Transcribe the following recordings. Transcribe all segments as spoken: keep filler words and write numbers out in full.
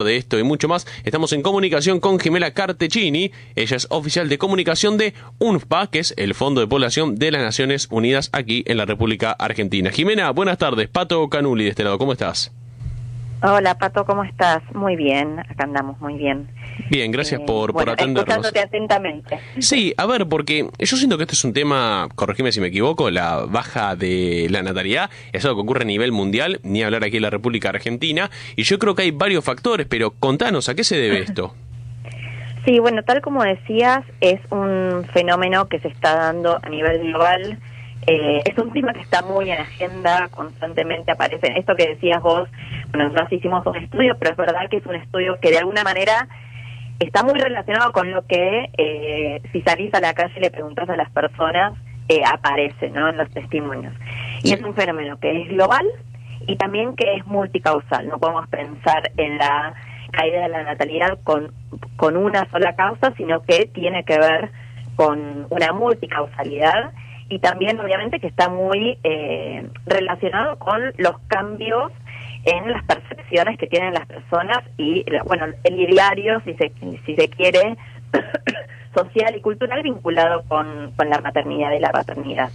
de esto y mucho más, estamos en comunicación con Jimena Cartecini. Ella es oficial de comunicación de UNFPA, que es el Fondo de Población de las Naciones Unidas aquí en la República Argentina. Jimena, buenas tardes. Pato Canuli de este lado, ¿cómo estás? Hola, Pato, ¿cómo estás? Muy bien, acá andamos muy bien. Bien, gracias eh, por, bueno, por atendernos. Escuchándote atentamente. Sí, a ver, porque yo siento que este es un tema, corregime si me equivoco, la baja de la natalidad es algo que ocurre a nivel mundial, ni hablar aquí en la República Argentina, y yo creo que hay varios factores, pero contanos, ¿a qué se debe esto? Sí, bueno, tal como decías, es un fenómeno que se está dando a nivel global. Eh, es un tema que está muy en agenda, constantemente aparece. Esto que decías vos, bueno, nosotros hicimos un estudio, pero es verdad que es un estudio que de alguna manera está muy relacionado con lo que, eh, si salís a la calle y le preguntas a las personas, eh, aparece, ¿no?, en los testimonios. Y Sí. es un fenómeno que es global y también que es multicausal. No podemos pensar en la caída de la natalidad con, con una sola causa, sino que tiene que ver con una multicausalidad y también, obviamente, que está muy eh, relacionado con los cambios en las percepciones que tienen las personas y, bueno, el ideario, si se si se quiere, social y cultural vinculado con, con la maternidad y la paternidad.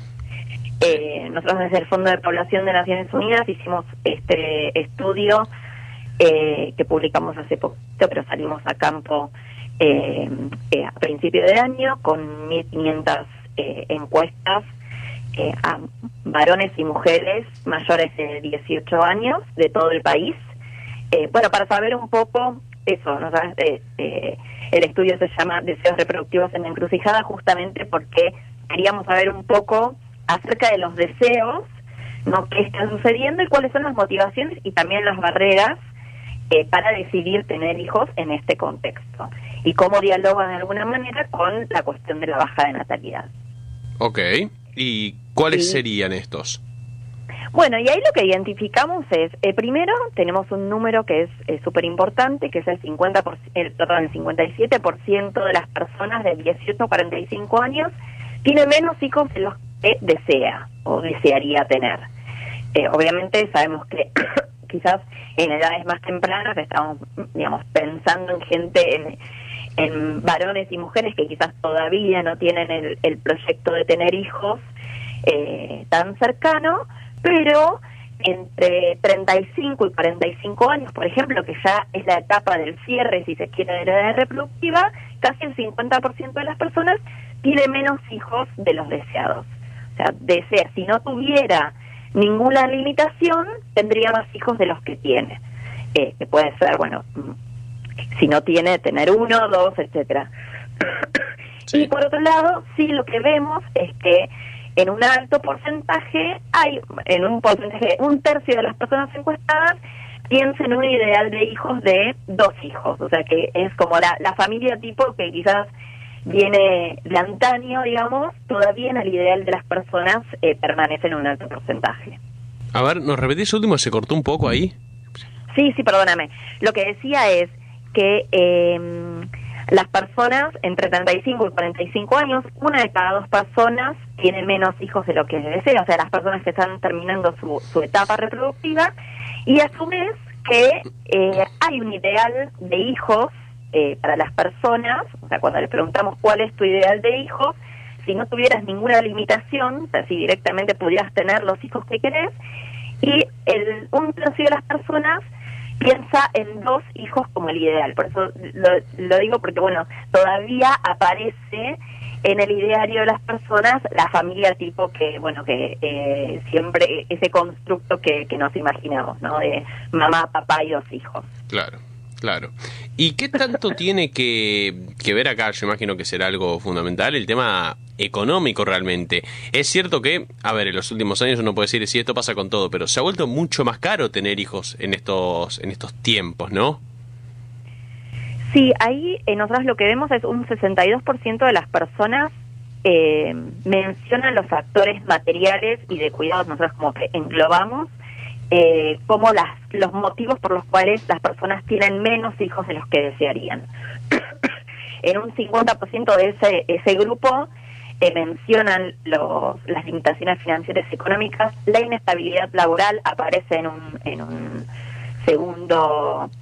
Eh, nosotros desde el Fondo de Población de Naciones Unidas hicimos este estudio eh, que publicamos hace poquito, pero salimos a campo eh, eh, a principio de año con mil quinientas eh, encuestas Eh, a varones y mujeres mayores de dieciocho años de todo el país, eh, bueno, para saber un poco eso, ¿no? ¿Sabes? Eh, eh, el estudio se llama Deseos Reproductivos en la Encrucijada, justamente porque queríamos saber un poco acerca de los deseos, ¿no?, qué está sucediendo y cuáles son las motivaciones y también las barreras eh, para decidir tener hijos en este contexto y cómo dialogan de alguna manera con la cuestión de la baja de natalidad. Ok, ¿y cuáles Sí. serían estos? Bueno, y ahí lo que identificamos es, eh, primero tenemos un número que es súper importante, que es el cincuenta por ciento, el, perdón, el cincuenta y siete por ciento de las personas de dieciocho a cuarenta y cinco años tiene menos hijos de los que desea o desearía tener. Eh, obviamente sabemos que quizás en edades más tempranas estamos, digamos, pensando en gente, en, en varones y mujeres que quizás todavía no tienen el, el proyecto de tener hijos eh, tan cercano, pero entre treinta y cinco y cuarenta y cinco años, por ejemplo, que ya es la etapa del cierre, si se quiere, de la edad reproductiva, casi el cincuenta por ciento de las personas tiene menos hijos de los deseados. O sea, desea, si no tuviera ninguna limitación, tendría más hijos de los que tiene. Eh, que puede ser, bueno, si no tiene, tener uno, dos, etcétera. Sí. Y por otro lado, sí, lo que vemos es que en un alto porcentaje, hay, en un porcentaje, un tercio de las personas encuestadas piensan en un ideal de hijos de dos hijos, o sea que es como la, la familia tipo que quizás viene de antaño, digamos, todavía en el ideal de las personas eh, permanece en un alto porcentaje. A ver, ¿nos repetís último? ¿Se cortó un poco ahí? Sí, sí, perdóname. Lo que decía es que eh, las personas entre treinta y cinco y cuarenta y cinco años, una de cada dos personas tiene menos hijos de lo que desea, o sea, las personas que están terminando su, su etapa reproductiva, y a su vez que eh, hay un ideal de hijos eh, para las personas, o sea, cuando les preguntamos cuál es tu ideal de hijos, si no tuvieras ninguna limitación, o sea, si directamente pudieras tener los hijos que querés, y el, un tercio de las personas piensa en dos hijos como el ideal. Por eso lo, lo digo porque, bueno, todavía aparece en el ideario de las personas la familia tipo que, bueno, que eh, siempre ese constructo que, que nos imaginamos, ¿no? De mamá, papá y dos hijos. Claro, claro. ¿Y qué tanto tiene que, que ver acá? Yo imagino que será algo fundamental, el tema económico realmente. Es cierto que, a ver, en los últimos años uno puede decir, sí, esto pasa con todo, pero se ha vuelto mucho más caro tener hijos en estos, en estos tiempos, ¿no? Sí, ahí eh, nosotros lo que vemos es un sesenta y dos por ciento de las personas eh, mencionan los factores materiales y de cuidados, nosotros como que englobamos, eh, como las, los motivos por los cuales las personas tienen menos hijos de los que desearían. En un cincuenta por ciento de ese, ese grupo eh, mencionan los, las limitaciones financieras y económicas, la inestabilidad laboral aparece en un, en un segundo